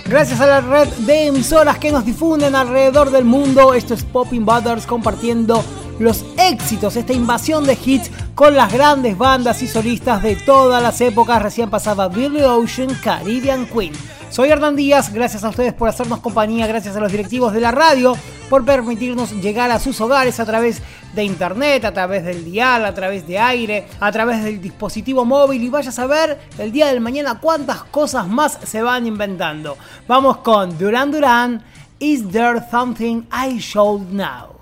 Gracias a la red de emisoras que nos difunden alrededor del mundo. Esto es Popping Butters compartiendo los éxitos, esta invasión de hits con las grandes bandas y solistas de todas las épocas. Recién pasaba Billy Ocean, Caribbean Queen. Soy Hernán Díaz, gracias a ustedes por hacernos compañía, gracias a los directivos de la radio por permitirnos llegar a sus hogares a través de internet, a través del dial, a través de aire, a través del dispositivo móvil, y vaya a saber el día del mañana cuántas cosas más se van inventando. Vamos con Duran Duran, Is There Something I Should Know.